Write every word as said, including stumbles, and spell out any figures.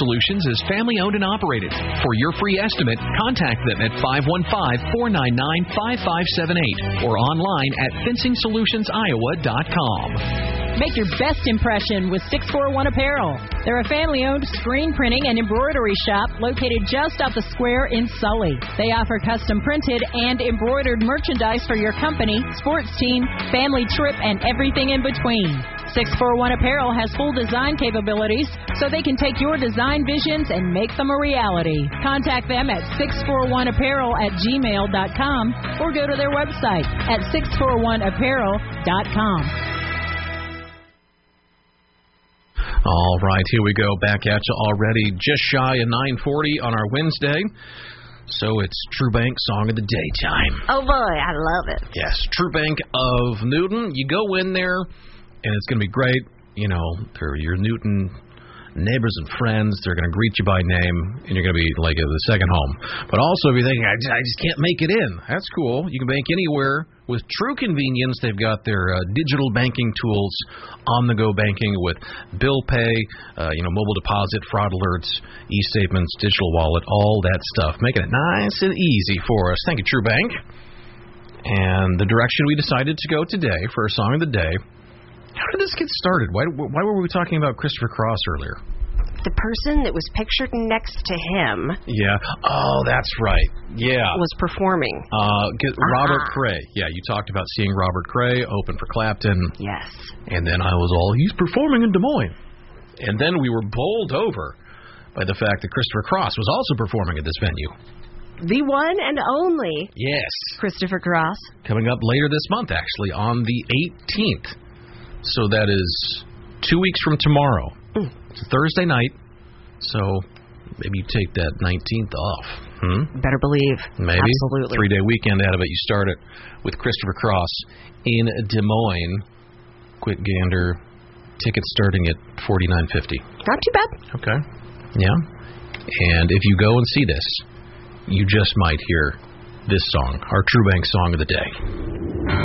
Solutions is family-owned and operated. For your free estimate, contact them at five one five, four nine nine, five five seven eight or online at fencing solutions iowa dot com. Make your best impression with six four one Apparel. They're a family-owned screen printing and embroidery shop located just off the square in Sully. They offer custom printed and embroidered merchandise for your company, sports team, family trip, and everything in between. six four one Apparel has full design capabilities, so they can take your design visions and make them a reality. Contact them at six four one apparel at gmail dot com or go to their website at six four one apparel dot com. All right, here we go. Back at you already. Just shy of nine forty on our Wednesday. So it's True Bank Song of the Day time. Oh, boy, I love it. Yes, True Bank of Newton. You go in there, and it's going to be great. You know, they're your Newton neighbors and friends. They're going to greet you by name, and you're going to be like the second home. But also, if you're thinking, I just, I just can't make it in, that's cool. You can bank anywhere with true convenience. They've got their uh, digital banking tools, on-the-go banking with bill pay, uh, you know, mobile deposit, fraud alerts, e-statements, digital wallet, all that stuff, making it nice and easy for us. Thank you, True Bank. And the direction we decided to go today for our Song of the Day. How did this get started? Why, why were we talking about Christopher Cross earlier? The person that was pictured next to him. Yeah. Oh, that's right. Yeah. Was performing. Uh, get, uh-huh. Robert Cray. Yeah, you talked about seeing Robert Cray open for Clapton. Yes. And then I was all, he's performing in Des Moines. And then we were bowled over by the fact that Christopher Cross was also performing at this venue. The one and only. Yes. Christopher Cross. Coming up later this month, actually, on the eighteenth. So that is two weeks from tomorrow. Mm. It's a Thursday night, so maybe you take that nineteenth off. Hmm? Better believe. Maybe. Absolutely. Three-day weekend out of it. You start it with Christopher Cross in Des Moines. Quick gander. Tickets starting at forty-nine fifty. Not too bad. Okay. Yeah. And if you go and see this, you just might hear this song, our True Bank Song of the Day.